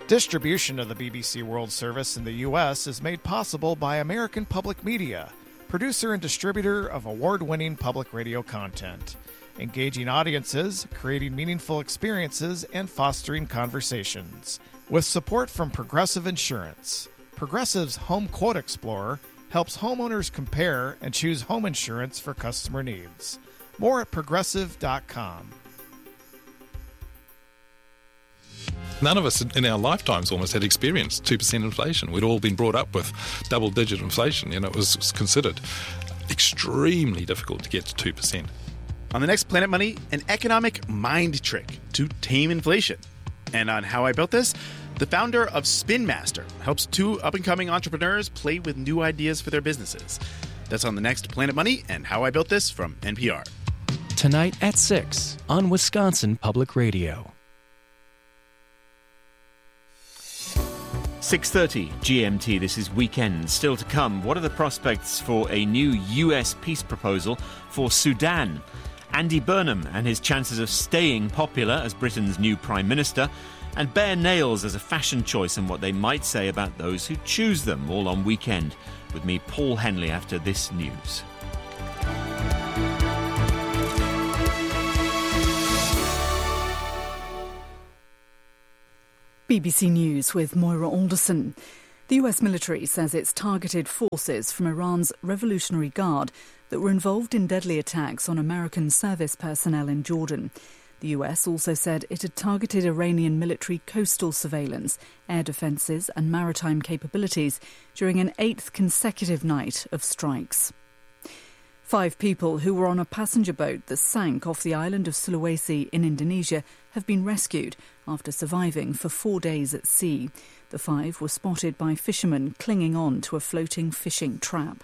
Distribution of the BBC World Service in the U.S. is made possible by American Public Media, producer and distributor of award-winning public radio content, engaging audiences, creating meaningful experiences, and fostering conversations. With support from Progressive Insurance. Progressive's Home Quote Explorer helps homeowners compare and choose home insurance for customer needs. More at progressive.com. None of us in our lifetimes almost had experienced 2% inflation. We'd all been brought up with double-digit inflation. It was considered extremely difficult to get to 2%. On the next Planet Money, an economic mind trick to tame inflation. And on How I Built This, the founder of Spin Master helps two up-and-coming entrepreneurs play with new ideas for their businesses. That's on the next Planet Money and How I Built This from NPR. Tonight at 6 on Wisconsin Public Radio. 6:30 GMT, this is Weekend. Still to come, what are the prospects for a new US peace proposal for Sudan? Andy Burnham and his chances of staying popular as Britain's new Prime Minister, and bare nails as a fashion choice and what they might say about those who choose them, all on Weekend. With me, Paul Henley, after this news. BBC News with Moira Alderson. The US military says it's targeted forces from Iran's Revolutionary Guard that were involved in deadly attacks on American service personnel in Jordan. The US also said it had targeted Iranian military coastal surveillance, air defences and maritime capabilities during an 8th consecutive night of strikes. 5 people who were on a passenger boat that sank off the island of Sulawesi in Indonesia have been rescued after surviving for 4 days at sea. The 5 were spotted by fishermen clinging on to a floating fishing trap.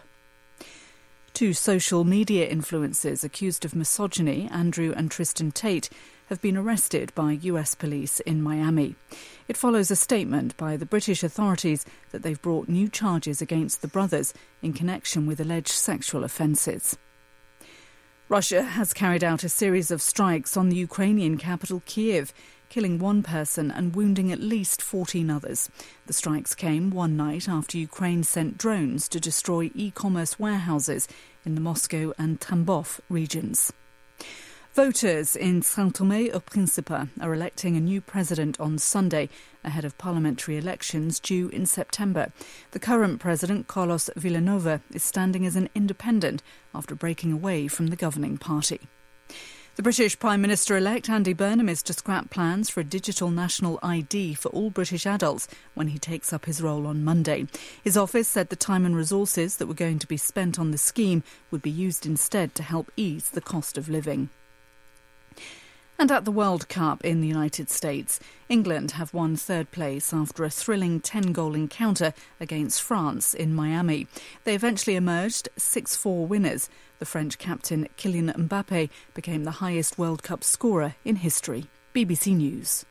2 social media influencers accused of misogyny, Andrew and Tristan Tate, have been arrested by US police in Miami. It follows a statement by the British authorities that they've brought new charges against the brothers in connection with alleged sexual offences. Russia has carried out a series of strikes on the Ukrainian capital Kyiv, killing 1 person and wounding at least 14 others. The strikes came one night after Ukraine sent drones to destroy e-commerce warehouses in the Moscow and Tambov regions. Voters in São Tomé e Príncipe are electing a new president on Sunday ahead of parliamentary elections due in September. The current president, Carlos Villanova, is standing as an independent after breaking away from the governing party. The British Prime Minister-elect Andy Burnham is to scrap plans for a digital national ID for all British adults when he takes up his role on Monday. His office said the time and resources that were going to be spent on the scheme would be used instead to help ease the cost of living. And at the World Cup in the United States, England have won 3rd place after a thrilling 10-goal encounter against France in Miami. They eventually emerged 6-4 winners. The French captain Kylian Mbappe became the highest World Cup scorer in history. BBC News.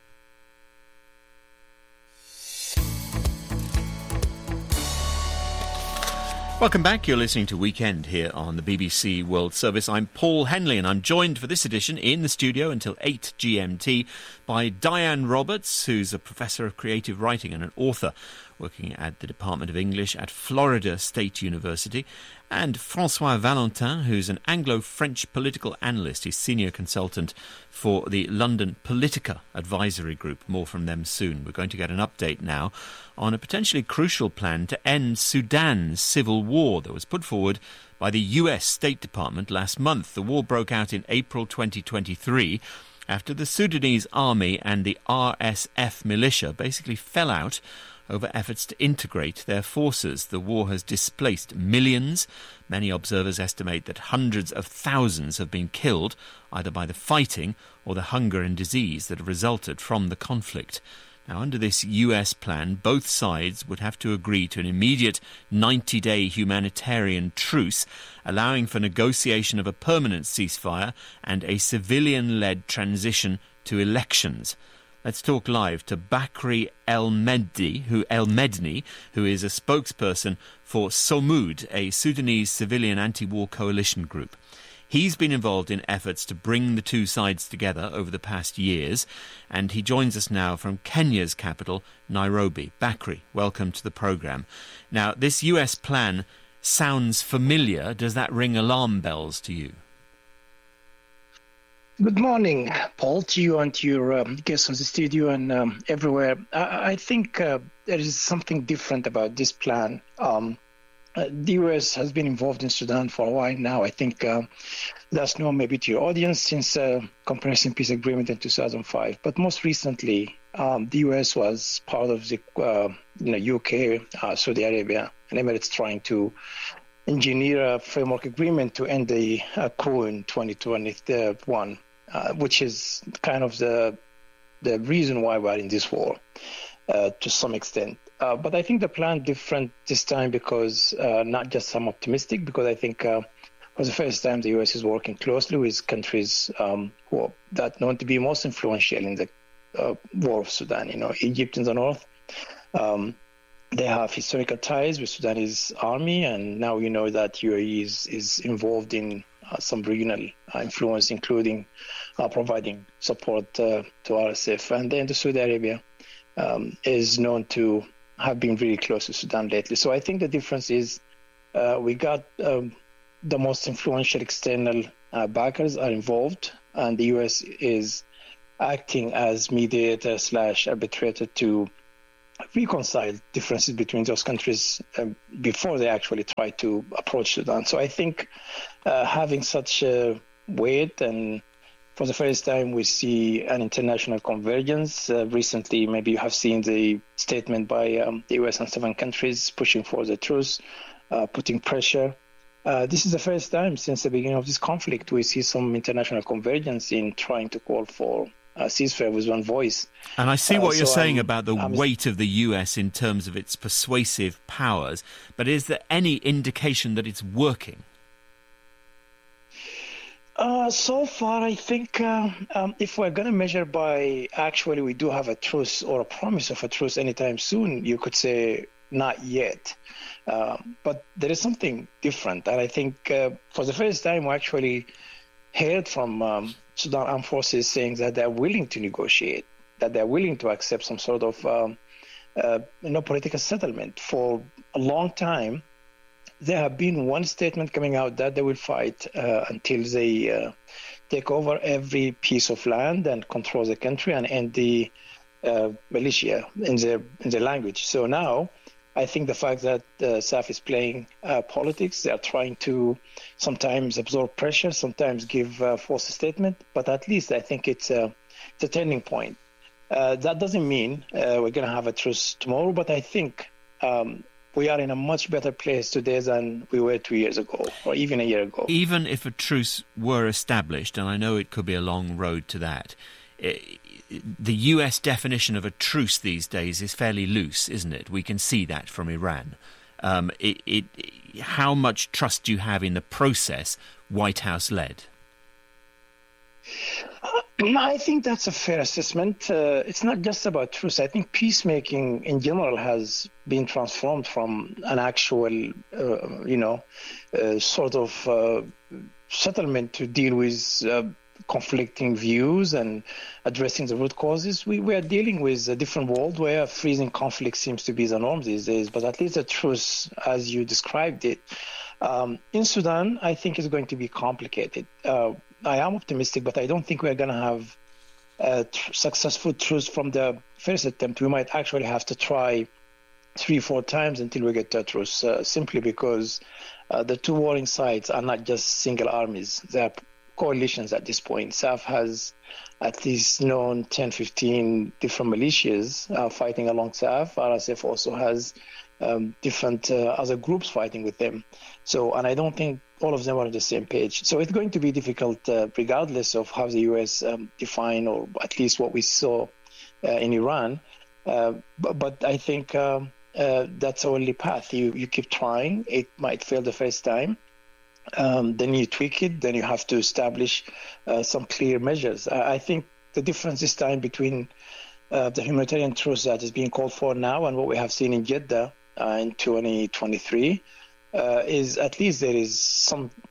Welcome back. You're listening to Weekend here on the BBC World Service. I'm Paul Henley and I'm joined for this edition in the studio until 8 GMT by Diane Roberts, who's a professor of creative writing and an author working at the Department of English at Florida State University, and François Valentin, who's an Anglo-French political analyst. He's senior consultant for the London Politica Advisory Group. More from them soon. We're going to get an update now on a potentially crucial plan to end Sudan's civil war that was put forward by the US State Department last month. The war broke out in April 2023 after the Sudanese army and the RSF militia basically fell out over efforts to integrate their forces. The war has displaced millions. Many observers estimate that hundreds of thousands have been killed, either by the fighting or the hunger and disease that have resulted from the conflict. Now, under this US plan, both sides would have to agree to an immediate 90-day humanitarian truce, allowing for negotiation of a permanent ceasefire and a civilian-led transition to elections. Let's talk live to Bakri El-Medni, who is a spokesperson for SOMUD, a Sudanese civilian anti-war coalition group. He's been involved in efforts to bring the two sides together over the past years, and he joins us now from Kenya's capital, Nairobi. Bakri, welcome to the programme. Now, this US plan sounds familiar. Does that ring alarm bells to you? Good morning, Paul, to you and to your guests on the studio and everywhere. I think there is something different about this plan. The U.S. has been involved in Sudan for a while now. I think that's known maybe to your audience since Comprehensive Peace Agreement in 2005. But most recently, the U.S. was part of the UK, Saudi Arabia, and Emirates trying to engineer a framework agreement to end the coup in 2021. Which is kind of the reason why we're in this war to some extent. But I think the plan different this time because not just I'm optimistic, because I think for the first time the U.S. is working closely with countries who are that known to be most influential in the war of Sudan. Egypt in the north. They have historical ties with Sudanese army, and now that UAE is involved in some regional influence, including providing support to RSF. And then Saudi Arabia is known to have been really close to Sudan lately. So I think the difference is we got the most influential external backers are involved, and the U.S. is acting as mediator / arbitrator to reconcile differences between those countries before they actually try to approach Sudan. So I think having such a weight, and for the first time we see an international convergence. Recently, maybe you have seen the statement by the US and 7 countries pushing for the truce, putting pressure. This is the first time since the beginning of this conflict we see some international convergence in trying to call for ceasefire with one voice. And I see what you're saying about the weight of the US in terms of its persuasive powers, but is there any indication that it's working? So far, I think if we're going to measure by actually we do have a truce or a promise of a truce anytime soon, you could say not yet. But there is something different. And I think for the first time we actually heard from Sudan Armed Forces saying that they're willing to negotiate, that they're willing to accept some sort of political settlement. For a long time, there have been one statement coming out that they will fight until they take over every piece of land and control the country and end the militia in their language. So now, I think the fact that SAF is playing politics, they are trying to sometimes absorb pressure, sometimes give false statement, but at least I think it's a turning point. That doesn't mean we're going to have a truce tomorrow, but I think we are in a much better place today than we were 2 years ago, or even a year ago. Even if a truce were established, and I know it could be a long road to that, the US definition of a truce these days is fairly loose, isn't it? We can see that from Iran. How much trust do you have in the process White House led? I think that's a fair assessment. It's not just about truce. I think peacemaking in general has been transformed from an actual, sort of settlement to deal with conflicting views and addressing the root causes. We are dealing with a different world where freezing conflict seems to be the norm these days, but at least the truce, as you described it, in Sudan, I think is going to be complicated. I am optimistic, but I don't think we're going to have a successful truce from the first attempt. We might actually have to try 3-4 times until we get to a truce, simply because the two warring sides are not just single armies. They are coalitions at this point. SAF has at least known 10-15 different militias fighting along SAF. RSF also has different other groups fighting with them. So, and I don't think all of them are on the same page. So it's going to be difficult regardless of how the U.S. define, or at least what we saw in Iran. But I think that's the only path. You keep trying. It might fail the first time. Then you tweak it. Then you have to establish some clear measures. I think the difference this time between the humanitarian truce that is being called for now and what we have seen in Jeddah in 2023 is at least there is some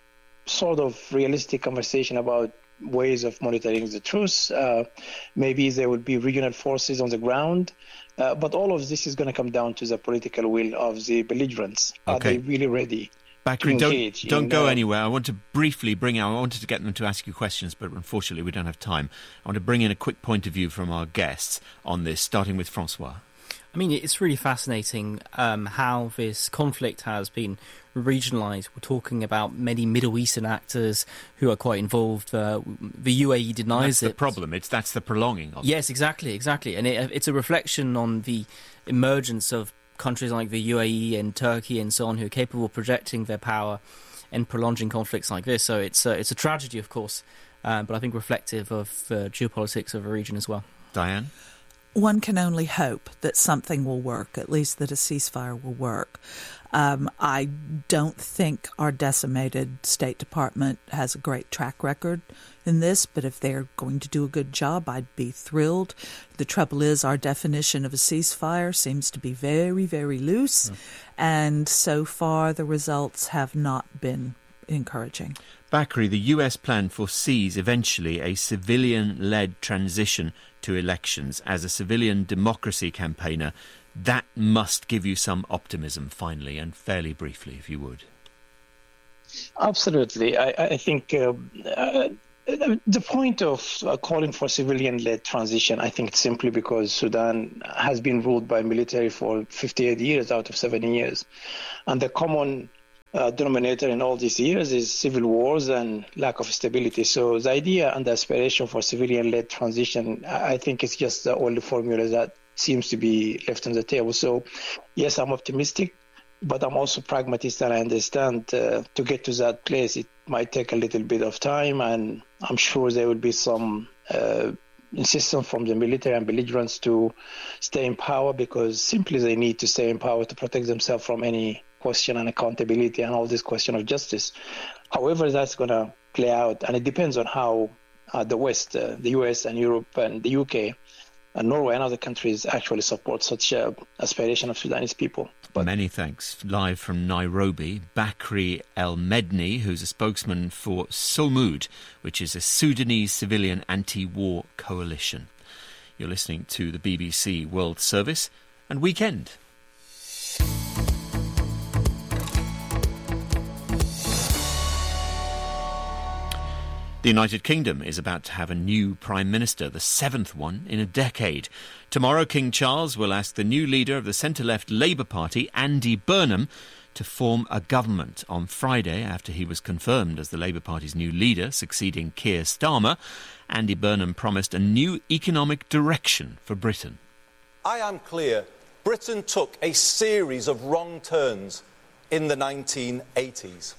sort of realistic conversation about ways of monitoring the truth. Maybe there will be regional forces on the ground. But all of this is going to come down to the political will of the belligerents. Okay. Are they really ready? Bakary, don't go anywhere. I want to briefly I wanted to get them to ask you questions, but unfortunately we don't have time. I want to bring in a quick point of view from our guests on this, starting with Francois. I mean, it's really fascinating how this conflict has been regionalised. We're talking about many Middle Eastern actors who are quite involved. The UAE denies it. That's the problem. That's the prolonging of it. Yes, exactly. And it's a reflection on the emergence of countries like the UAE and Turkey and so on, who are capable of projecting their power and prolonging conflicts like this. So it's a tragedy, of course, but I think reflective of geopolitics of the region as well. Diane? One can only hope that something will work, at least that a ceasefire will work. I don't think our decimated State Department has a great track record in this, but if they're going to do a good job, I'd be thrilled. The trouble is our definition of a ceasefire seems to be very, very loose, and so far the results have not been encouraging. Bakary, the US plan foresees eventually a civilian-led transition to elections. As a civilian democracy campaigner, that must give you some optimism, finally, and fairly briefly, if you would. Absolutely. I think the point of calling for civilian-led transition, I think, simply because Sudan has been ruled by military for 58 years out of 70 years. And the common denominator in all these years is civil wars and lack of stability. So the idea and the aspiration for civilian-led transition, I think, is just the only formula that seems to be left on the table. So, yes, I'm optimistic, but I'm also pragmatist, and I understand to get to that place, it might take a little bit of time, and I'm sure there will be some insistence from the military and belligerents to stay in power, because simply they need to stay in power to protect themselves from any question and accountability and all this question of justice. However, that's going to play out, and it depends on how the West, the US and Europe and the UK and Norway and other countries actually support such aspiration of Sudanese people. Many thanks. Live from Nairobi, Bakary El-Medni, who's a spokesman for SOMUD, which is a Sudanese civilian anti-war coalition. You're listening to the BBC World Service and Weekend. The United Kingdom is about to have a new Prime Minister, the seventh one in a decade. Tomorrow, King Charles will ask the new leader of the centre-left Labour Party, Andy Burnham, to form a government. On Friday, after he was confirmed as the Labour Party's new leader, succeeding Keir Starmer, Andy Burnham promised a new economic direction for Britain. I am clear, Britain took a series of wrong turns in the 1980s.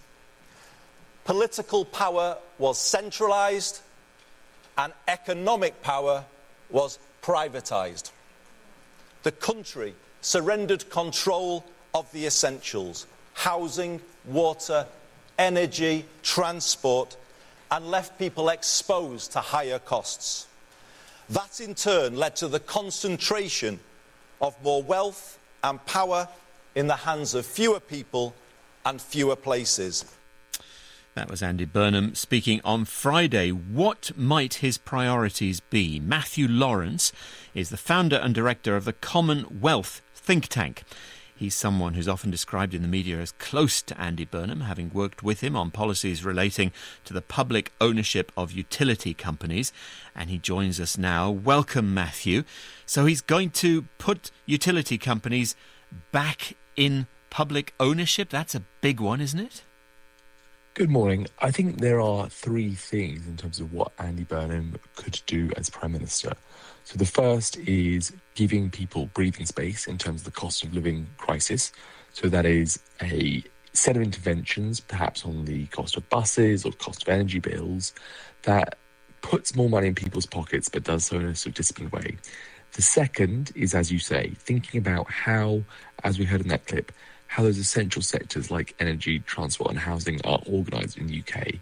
Political power was centralised and economic power was privatised. The country surrendered control of the essentials: housing, water, energy, transport, and left people exposed to higher costs. That in turn led to the concentration of more wealth and power in the hands of fewer people and fewer places. That was Andy Burnham speaking on Friday. What might his priorities be? Matthew Lawrence is the founder and director of the Commonwealth think tank. He's someone who's often described in the media as close to Andy Burnham, having worked with him on policies relating to the public ownership of utility companies. And he joins us now. Welcome, Matthew. So he's going to put utility companies back in public ownership. That's a big one, isn't it? Good morning. I think there are three things in terms of what Andy Burnham could do as Prime Minister. So the first is giving people breathing space in terms of the cost of living crisis. So that is a set of interventions, perhaps on the cost of buses or cost of energy bills, that puts more money in people's pockets but does so in a sort of disciplined way. The second is, as you say, thinking about how, as we heard in that clip, how those essential sectors like energy, transport and housing are organised in the UK.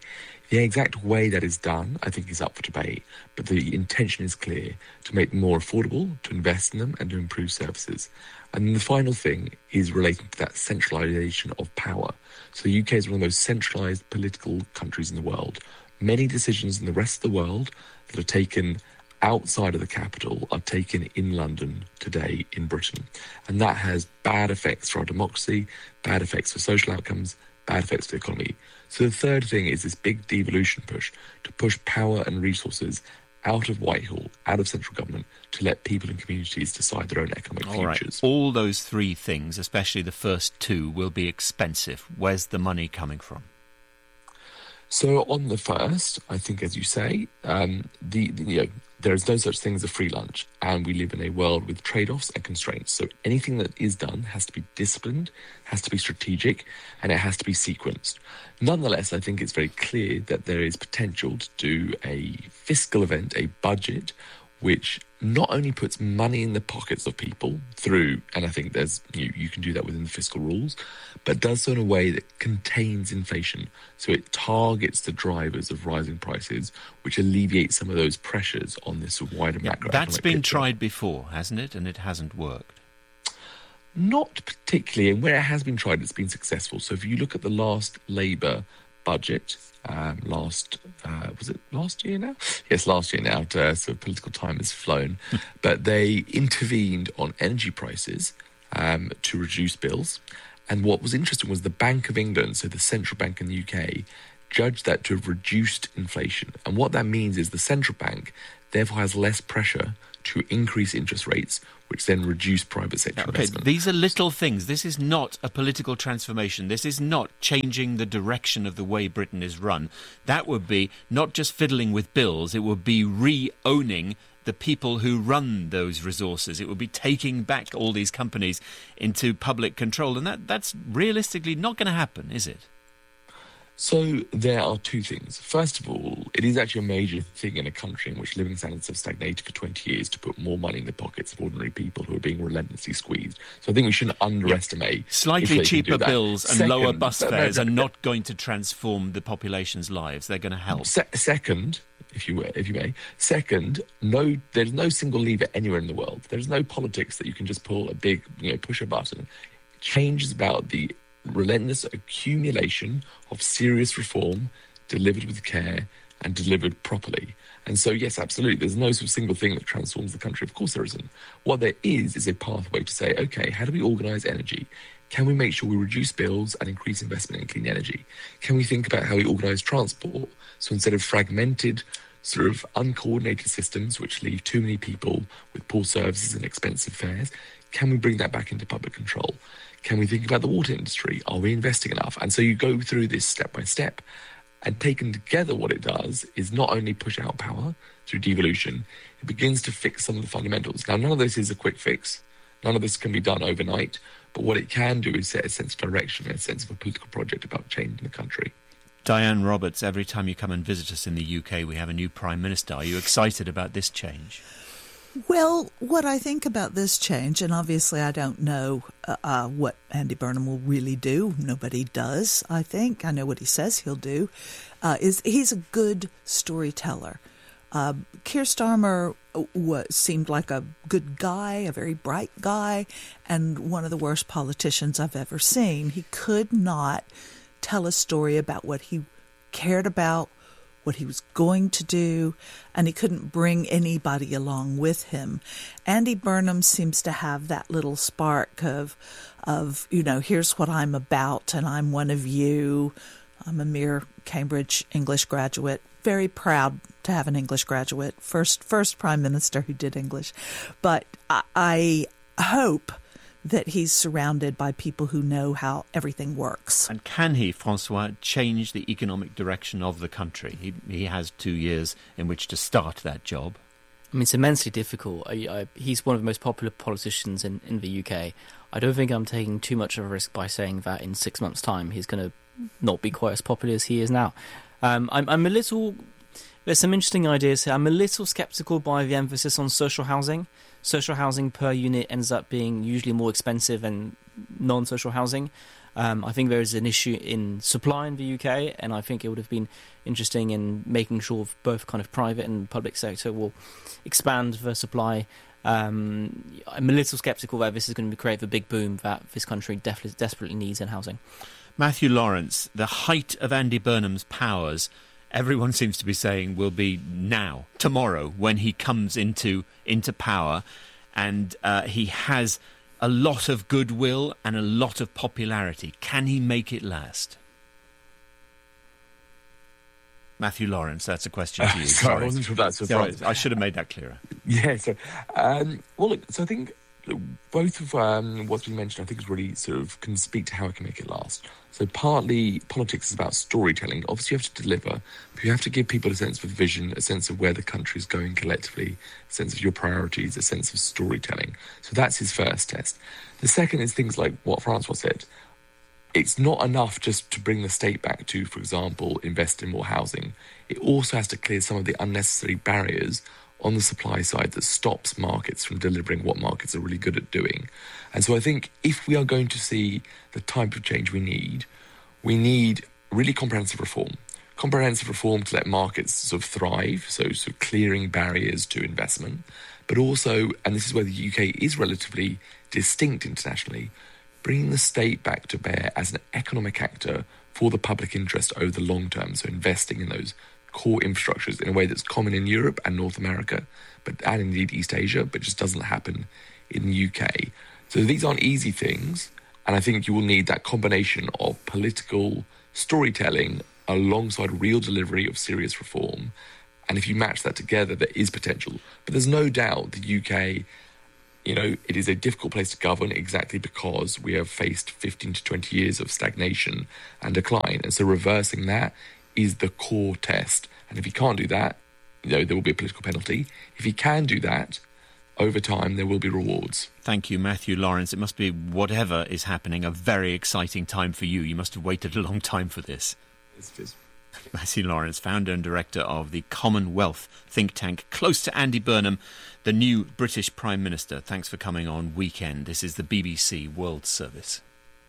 The exact way that is done, I think, is up for debate, but the intention is clear: to make them more affordable, to invest in them, and to improve services. And then the final thing is relating to that centralisation of power. So the UK is one of the most centralised political countries in the world. Many decisions in the rest of the world that are taken outside of the capital are taken in London today in Britain. And that has bad effects for our democracy, bad effects for social outcomes, bad effects for the economy. So the third thing is this big devolution push to push power and resources out of Whitehall, out of central government, to let people and communities decide their own economic futures. Right. All those three things, especially the first two, will be expensive. Where's the money coming from? So on the first, I think, as you say, there is no such thing as a free lunch, and we live in a world with trade-offs and constraints. So anything that is done has to be disciplined, has to be strategic, and it has to be sequenced. Nonetheless, I think it's very clear that there is potential to do a fiscal event, a budget, which not only puts money in the pockets of people through, and I think there's you can do that within the fiscal rules, but does so in a way that contains inflation. So it targets the drivers of rising prices, which alleviates some of those pressures on this wider macroeconomic That's been picture. tried before, hasn't it? And it hasn't worked. Not particularly, and where it has been tried, it's been successful. So if you look at the last Labour budget, was it last year now? Yes, last year now. So political time has flown. But they intervened on energy prices to reduce bills. And what was interesting was the Bank of England, so the central bank in the UK, judged that to have reduced inflation. And what that means is the central bank therefore has less pressure to increase interest rates, which then reduce private sector investment. These are little things. This is not a political transformation. This is not changing the direction of the way Britain is run. That would be not just fiddling with bills, it would be re-owning the people who run those resources. It would be taking back all these companies into public control. And that's realistically not going to happen, is it? So there are two things. First of all, it is actually a major thing in a country in which living standards have stagnated for 20 years to put more money in the pockets of ordinary people who are being relentlessly squeezed. So I think we shouldn't underestimate... Slightly cheaper bills and lower bus fares are not going to transform the population's lives. They're going to help. Second, if you may. Second, there's no single lever anywhere in the world. There's no politics that you can just pull a big, push a button. Change is about the relentless accumulation of serious reform delivered with care and delivered properly. And so, yes, absolutely, there's no sort of single thing that transforms the country. Of course there isn't. What there is a pathway to say, OK, how do we organise energy? Can we make sure we reduce bills and increase investment in clean energy? Can we think about how we organise transport? So instead of fragmented, sort of uncoordinated systems which leave too many people with poor services and expensive fares, can we bring that back into public control? Can we think about the water industry? Are we investing enough? And so you go through this step by step. And taken together, what it does is not only push out power through devolution, it begins to fix some of the fundamentals. Now, none of this is a quick fix. None of this can be done overnight. But what it can do is set a sense of direction and a sense of a political project about change in the country. Diane Roberts, every time you come and visit us in the UK, we have a new Prime Minister. Are you excited about this change? Well, what I think about this change, and obviously I don't know what Andy Burnham will really do. Nobody does, I think. I know what he says he'll do. Is he's a good storyteller. Keir Starmer seemed like a good guy, a very bright guy, and one of the worst politicians I've ever seen. He could not tell a story about what he cared about, what he was going to do, and he couldn't bring anybody along with him. Andy Burnham seems to have that little spark of here's what I'm about, and I'm one of you. I'm a mere Cambridge English graduate, very proud to have an English graduate, first Prime Minister who did English. But I hope that he's surrounded by people who know how everything works. And can he, Francois, change the economic direction of the country? He has 2 years in which to start that job. I mean, it's immensely difficult. He's one of the most popular politicians in the UK. I don't think I'm taking too much of a risk by saying that in 6 months' time he's going to not be quite as popular as he is now. I'm a little... There's some interesting ideas here. I'm a little sceptical by the emphasis on social housing. Social housing per unit ends up being usually more expensive than non-social housing. I think there is an issue in supply in the UK, and I think it would have been interesting in making sure both kind of private and public sector will expand the supply. I'm a little sceptical that this is going to create the big boom that this country desperately needs in housing. Matthew Lawrence, the height of Andy Burnham's powers, everyone seems to be saying, will be now, tomorrow, when he comes into power, and he has a lot of goodwill and a lot of popularity. Can he make it last? Matthew Lawrence, that's a question to you. Sorry, I wasn't sure that's a problem. I should have made that clearer. Yeah, so, I think both of what's been mentioned, I think, is really sort of can speak to how I can make it last. So partly politics is about storytelling. Obviously, you have to deliver, but you have to give people a sense of vision, a sense of where the country is going collectively, a sense of your priorities, a sense of storytelling. So that's his first test. The second is things like what Francois said. It's not enough just to bring the state back to, for example, invest in more housing. It also has to clear some of the unnecessary barriers on the supply side that stops markets from delivering what markets are really good at doing. And so I think if we are going to see the type of change we need really comprehensive reform. Comprehensive reform to let markets sort of thrive, so sort of clearing barriers to investment, but also, and this is where the UK is relatively distinct internationally, bringing the state back to bear as an economic actor for the public interest over the long term, so investing in those core infrastructures in a way that's common in Europe and North America, and indeed East Asia, but just doesn't happen in the UK. So these aren't easy things, and I think you will need that combination of political storytelling alongside real delivery of serious reform. And if you match that together, there is potential. But there's no doubt the UK, it is a difficult place to govern exactly because we have faced 15 to 20 years of stagnation and decline. And so reversing that is the core test. And if he can't do that, there will be a political penalty. If he can do that, over time there will be rewards. Thank you, Matthew Lawrence. It must be, whatever is happening, a very exciting time for you. You must have waited a long time for this. It's Matthew Lawrence, founder and director of the Commonwealth think tank, close to Andy Burnham, the new British Prime Minister. Thanks for coming on Weekend. This is the BBC World Service.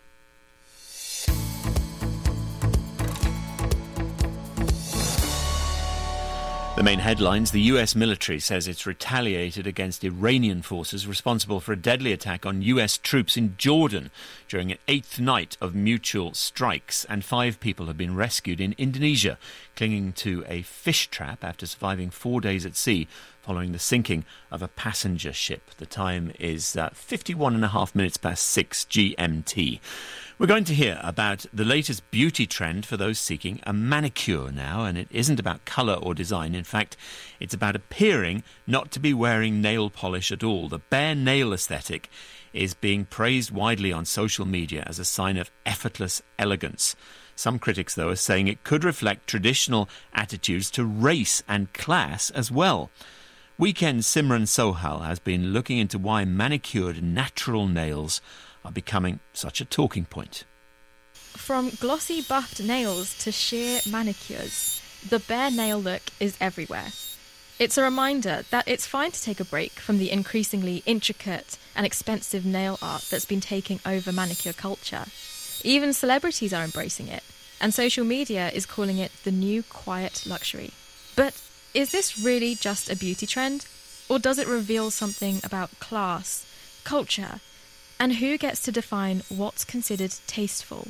The main headlines: the US military says it's retaliated against Iranian forces responsible for a deadly attack on US troops in Jordan during an 8th night of mutual strikes, and 5 people have been rescued in Indonesia, clinging to a fish trap after surviving 4 days at sea following the sinking of a passenger ship. The time is 51.5 minutes past 6 GMT. We're going to hear about the latest beauty trend for those seeking a manicure now, and it isn't about colour or design. In fact, it's about appearing not to be wearing nail polish at all. The bare nail aesthetic is being praised widely on social media as a sign of effortless elegance. Some critics, though, are saying it could reflect traditional attitudes to race and class as well. Weekend's Simran Sohal has been looking into why manicured natural nails are becoming such a talking point. From glossy buffed nails to sheer manicures, the bare nail look is everywhere. It's a reminder that it's fine to take a break from the increasingly intricate and expensive nail art that's been taking over manicure culture. Even celebrities are embracing it, and social media is calling it the new quiet luxury. But is this really just a beauty trend? Or does it reveal something about class, culture, and who gets to define what's considered tasteful?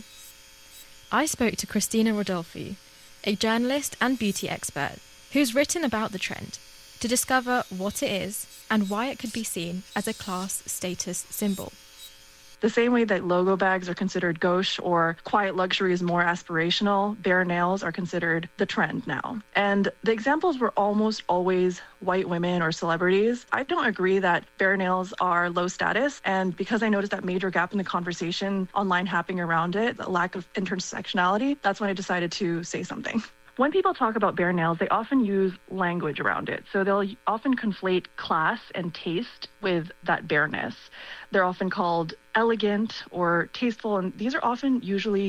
I spoke to Christina Rodolfi, a journalist and beauty expert who's written about the trend, to discover what it is and why it could be seen as a class status symbol. The same way that logo bags are considered gauche or quiet luxury is more aspirational, bare nails are considered the trend now. And the examples were almost always white women or celebrities. I don't agree that bare nails are low status. And because I noticed that major gap in the conversation online happening around it, the lack of intersectionality, that's when I decided to say something. When people talk about bare nails, they often use language around it. So they'll often conflate class and taste with that bareness. They're often called elegant or tasteful, and these are often usually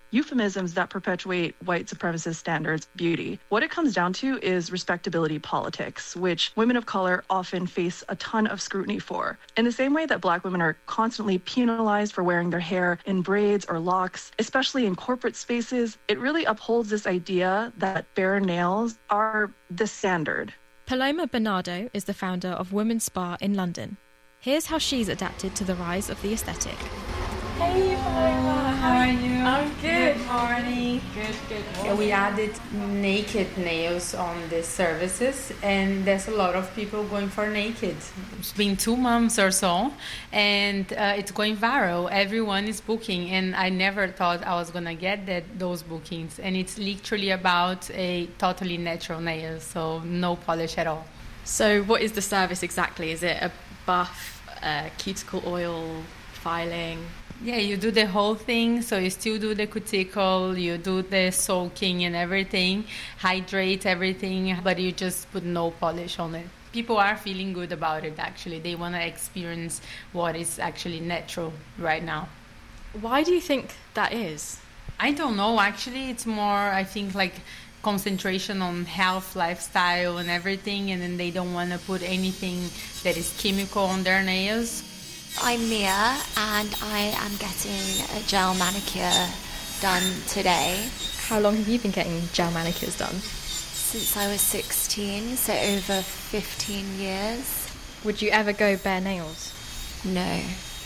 euphemisms that perpetuate white supremacist standards of beauty. What it comes down to is respectability politics, which women of color often face a ton of scrutiny for. In the same way that Black women are constantly penalized for wearing their hair in braids or locks, especially in corporate spaces, it really upholds this idea that bare nails are the standard. Paloma Bernardo is the founder of Women's Spa in London. Here's how she's adapted to the rise of the aesthetic. Hey, Paloma, how are you? I'm good. Good morning. Good morning. Yeah, we added naked nails on the services, and there's a lot of people going for naked. It's been 2 months or so, and it's going viral. Everyone is booking, and I never thought I was going to get those bookings. And it's literally about a totally natural nail, so no polish at all. So what is the service exactly? Is it a buff, cuticle oil, filing? Yeah, you do the whole thing, so you still do the cuticle, you do the soaking and everything, hydrate everything, but you just put no polish on it. People are feeling good about it, actually. They want to experience what is actually natural right now. Why do you think that is? I don't know, actually. It's more, I think, like concentration on health, lifestyle and everything, and then they don't want to put anything that is chemical on their nails. I'm Mia, and I am getting a gel manicure done today. How long have you been getting gel manicures done? Since I was 16, so over 15 years. Would you ever go bare nails? No.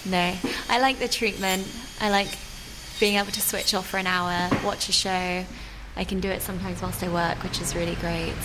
I like the treatment. I like being able to switch off for an hour, watch a show. I can do it sometimes whilst I work, which is really great.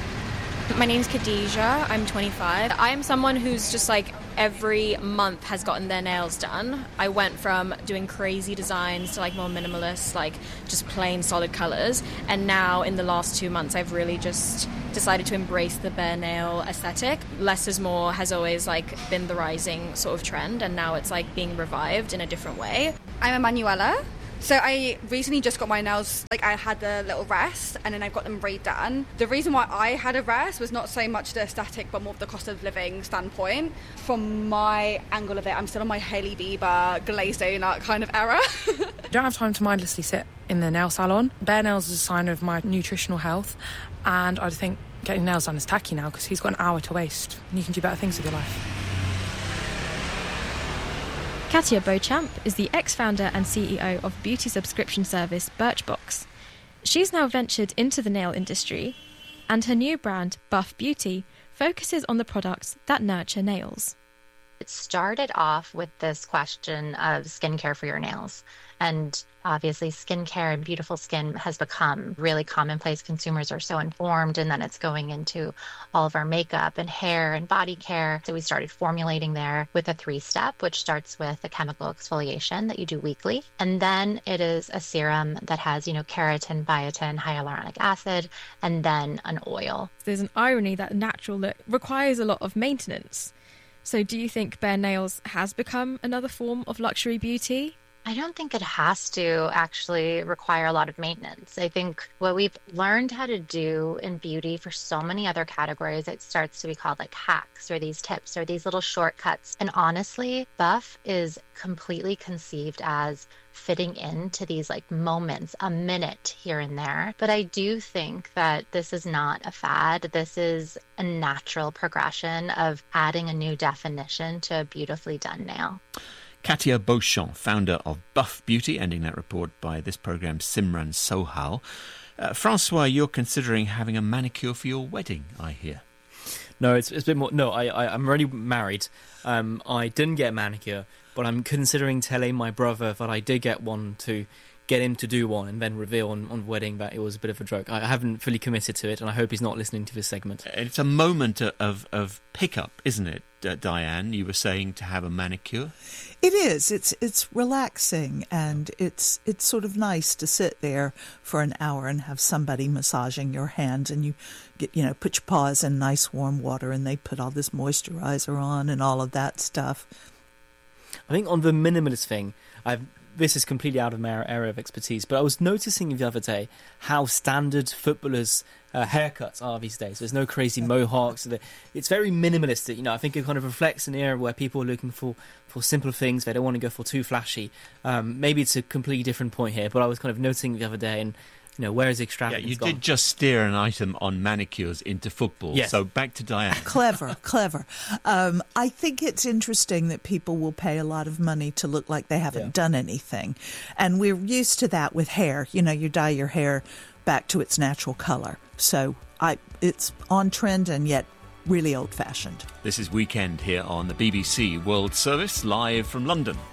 My name's Khadija, I'm 25. I'm someone who's just like every month has gotten their nails done. I went from doing crazy designs to like more minimalist, like just plain solid colours. And now in the last 2 months, I've really just decided to embrace the bare nail aesthetic. Less is more has always like been the rising sort of trend, and now it's like being revived in a different way. I'm Emanuela. So I recently just got my nails, like I had a little rest and then I've got them redone. The reason why I had a rest was not so much the aesthetic but more of the cost of living standpoint. From my angle of it, I'm still on my Hailey Bieber glazed donut kind of era. I don't have time to mindlessly sit in the nail salon. Bare nails is a sign of my nutritional health, and I think getting nails done is tacky now because he's got an hour to waste and you can do better things with your life. Katia Beauchamp is the ex-founder and CEO of beauty subscription service Birchbox. She's now ventured into the nail industry, and her new brand, Buff Beauty, focuses on the products that nurture nails. It started off with this question of skincare for your nails. And obviously skincare and beautiful skin has become really commonplace. Consumers are so informed, and then it's going into all of our makeup and hair and body care. So we started formulating there with a 3-step, which starts with a chemical exfoliation that you do weekly. And then it is a serum that has, keratin, biotin, hyaluronic acid, and then an oil. There's an irony that natural look requires a lot of maintenance. So do you think bare nails has become another form of luxury beauty? I don't think it has to actually require a lot of maintenance. I think what we've learned how to do in beauty for so many other categories, it starts to be called like hacks or these tips or these little shortcuts. And honestly, Buff is completely conceived as fitting into these like moments, a minute here and there. But I do think that this is not a fad. This is a natural progression of adding a new definition to a beautifully done nail. Katia Beauchamp, founder of Buff Beauty, ending that report by this programme Simran Sohal. Francois, you're considering having a manicure for your wedding, I hear. No, it's a bit more. No, I'm already married. I didn't get a manicure, but I'm considering telling my brother that I did get one to get him to do one and then reveal on wedding that it was a bit of a joke. I haven't fully committed to it, and I hope he's not listening to this segment. It's a moment of pickup, isn't it, Diane? You were saying to have a manicure? It is. It's relaxing, and it's sort of nice to sit there for an hour and have somebody massaging your hands, and you get put your paws in nice warm water, and they put all this moisturizer on and all of that stuff. I think on the minimalist thing, this is completely out of my area of expertise, but I was noticing the other day how standard footballers haircuts are these days. There's no crazy mohawks. It's very minimalist. You know, I think it kind of reflects an era where people are looking for simpler things. They don't want to go for too flashy. Maybe it's a completely different point here, but I was kind of noticing the other day, and you know, where is extravagance you gone? did just steer an item on manicures into football. Yes. So back to Diane. Clever. I think it's interesting that people will pay a lot of money to look like they haven't done anything. And we're used to that with hair. You know, you dye your hair back to its natural color. So it's on trend and yet really old-fashioned. This is Weekend here on the BBC World Service, live from London.